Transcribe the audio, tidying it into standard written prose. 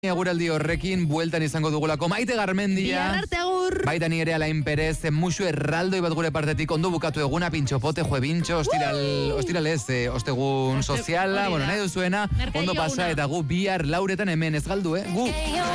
Eguraldi horrekin bueltan izango dugulako Maite Garmendia. Biarrarte agur. Baita ni ere Alain Perez, musu erraldoi bat gure partetik ondo bukatu eguna, pintxopote, juebintxo, ostiralez, ostegun soziala, bueno, nahi duzuena, ondo pasa eta gu bihar lauretan hemen ez galdu, gu.